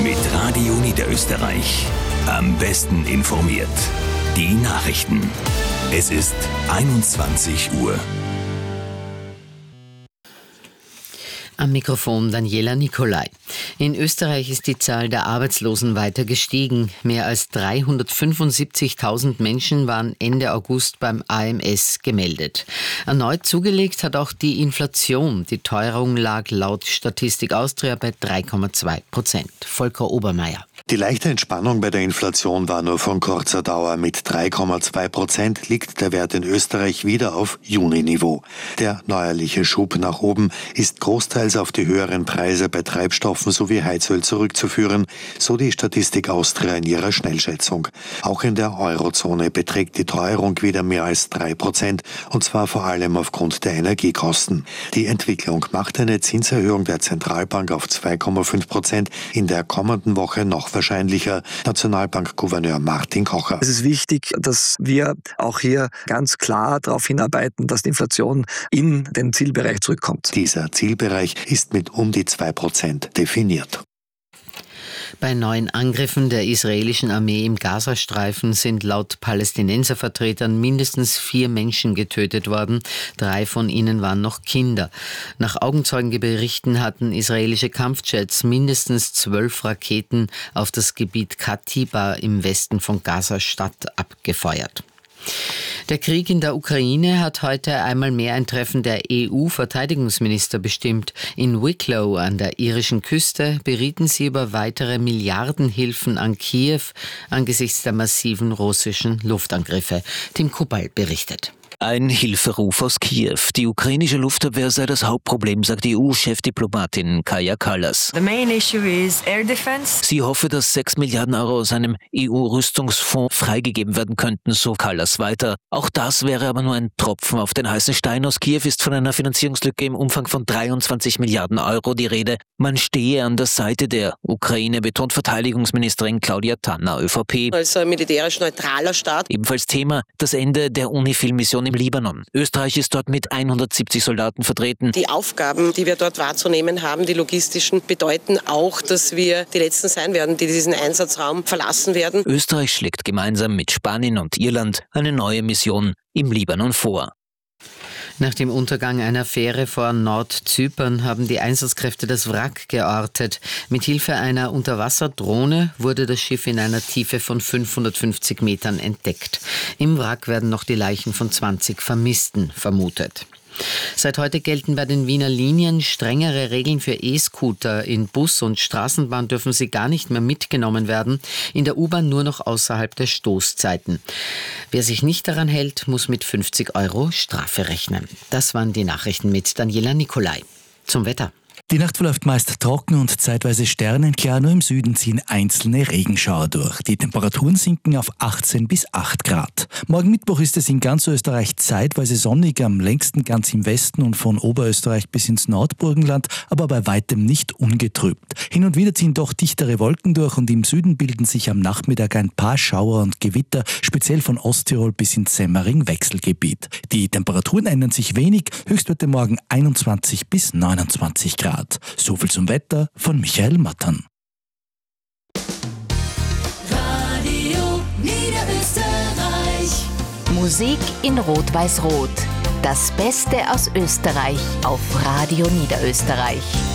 Mit Radio Niederösterreich. Am besten informiert. Die Nachrichten. Es ist 21 Uhr. Am Mikrofon Daniela Nicolai. In Österreich ist die Zahl der Arbeitslosen weiter gestiegen. Mehr als 375.000 Menschen waren Ende August beim AMS gemeldet. Erneut zugelegt hat auch die Inflation. Die Teuerung lag laut Statistik Austria bei 3,2%. Volker Obermeier. Die leichte Entspannung bei der Inflation war nur von kurzer Dauer. Mit 3,2% liegt der Wert in Österreich wieder auf Juni-Niveau. Der neuerliche Schub nach oben ist großteils auf die höheren Preise bei Treibstoffen sowie Heizöl zurückzuführen, so die Statistik Austria in ihrer Schnellschätzung. Auch in der Eurozone beträgt die Teuerung wieder mehr als 3%, und zwar vor allem aufgrund der Energiekosten. Die Entwicklung macht eine Zinserhöhung der Zentralbank auf 2,5% in der kommenden Woche noch wahrscheinlicher. Nationalbankgouverneur Martin Kocher. Es ist wichtig, dass wir auch hier ganz klar darauf hinarbeiten, dass die Inflation in den Zielbereich zurückkommt. Dieser Zielbereich ist mit um die 2% definiert. Bei neuen Angriffen der israelischen Armee im Gazastreifen sind laut Palästinenservertretern mindestens 4 Menschen getötet worden. 3 von ihnen waren noch Kinder. Nach Augenzeugenberichten hatten israelische Kampfjets mindestens 12 Raketen auf das Gebiet Katiba im Westen von Gaza-Stadt abgefeuert. Der Krieg in der Ukraine hat heute einmal mehr ein Treffen der EU-Verteidigungsminister bestimmt. In Wicklow an der irischen Küste berieten sie über weitere Milliardenhilfen an Kiew angesichts der massiven russischen Luftangriffe. Tim Kuppal berichtet. Ein Hilferuf aus Kiew. Die ukrainische Luftabwehr sei das Hauptproblem, sagt EU-Chefdiplomatin Kaja Kallas. The main issue is air defense. Sie hoffe, dass 6 Milliarden Euro aus einem EU-Rüstungsfonds freigegeben werden könnten, so Kallas weiter. Auch das wäre aber nur ein Tropfen auf den heißen Stein. Aus Kiew ist von einer Finanzierungslücke im Umfang von 23 Milliarden Euro die Rede. Man stehe an der Seite der Ukraine, betont Verteidigungsministerin Claudia Tanner, ÖVP. Als militärisch neutraler Staat. Ebenfalls Thema das Ende der UNIFIL-Mission im Libanon. Österreich ist dort mit 170 Soldaten vertreten. Die Aufgaben, die wir dort wahrzunehmen haben, die logistischen, bedeuten auch, dass wir die Letzten sein werden, die diesen Einsatzraum verlassen werden. Österreich schlägt gemeinsam mit Spanien und Irland eine neue Mission im Libanon vor. Nach dem Untergang einer Fähre vor Nordzypern haben die Einsatzkräfte das Wrack geortet. Mithilfe einer Unterwasserdrohne wurde das Schiff in einer Tiefe von 550 Metern entdeckt. Im Wrack werden noch die Leichen von 20 Vermissten vermutet. Seit heute gelten bei den Wiener Linien strengere Regeln für E-Scooter. In Bus und Straßenbahn dürfen sie gar nicht mehr mitgenommen werden, in der U-Bahn nur noch außerhalb der Stoßzeiten. Wer sich nicht daran hält, muss mit 50 € Strafe rechnen. Das waren die Nachrichten mit Daniela Nicolai. Zum Wetter. Die Nacht verläuft meist trocken und zeitweise sternenklar, nur im Süden ziehen einzelne Regenschauer durch. Die Temperaturen sinken auf 18 bis 8 Grad. Morgen Mittwoch ist es in ganz Österreich zeitweise sonnig, am längsten ganz im Westen und von Oberösterreich bis ins Nordburgenland, aber bei weitem nicht ungetrübt. Hin und wieder ziehen doch dichtere Wolken durch und im Süden bilden sich am Nachmittag ein paar Schauer und Gewitter, speziell von Osttirol bis ins Semmering-Wechselgebiet. Die Temperaturen ändern sich wenig, Höchstwerte morgen 21 bis 29 Grad. So viel zum Wetter von Michael Mattern. Radio Niederösterreich. Musik in Rot-Weiß-Rot. Das Beste aus Österreich auf Radio Niederösterreich.